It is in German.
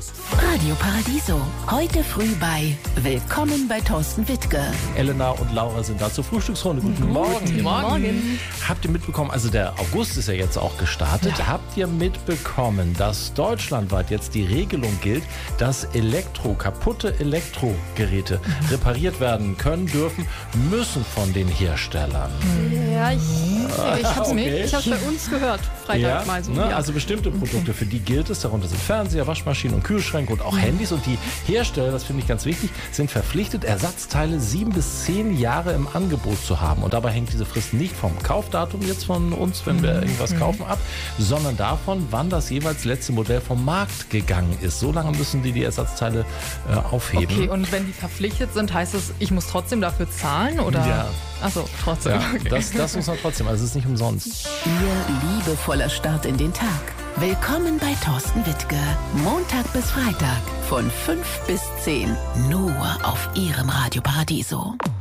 Radio Paradiso. Heute früh bei Willkommen bei Thorsten Wittke. Elena und Laura sind da zur Frühstücksrunde. Guten Morgen. Guten Morgen. Habt ihr mitbekommen, also der August ist ja jetzt auch gestartet. Ja. Habt ihr mitbekommen, dass deutschlandweit jetzt die Regelung gilt, dass kaputte Elektrogeräte repariert werden können, dürfen, müssen von den Herstellern? Ja, ich hab's bei uns gehört. Freitag mal so. Ne? Ja. Also bestimmte Produkte, für die gilt es. Darunter sind Fernseher, Waschmaschinen und Kühlschränke und auch Handys. Und die Hersteller, das finde ich ganz wichtig, sind verpflichtet, Ersatzteile 7 bis 10 Jahre im Angebot zu haben. Und dabei hängt diese Frist nicht vom Kaufdatum jetzt von uns, wenn wir irgendwas kaufen, ab, sondern davon, wann das jeweils letzte Modell vom Markt gegangen ist. So lange müssen die Ersatzteile aufheben. Okay, und wenn die verpflichtet sind, heißt es, ich muss trotzdem dafür zahlen? Oder? Ja. Achso, trotzdem. Ja, okay. Das muss man trotzdem, also es ist nicht umsonst. Ihr liebevoller Start in den Tag. Willkommen bei Thorsten Wittke. Montag bis Freitag von 5 bis 10. Nur auf Ihrem Radio Paradiso.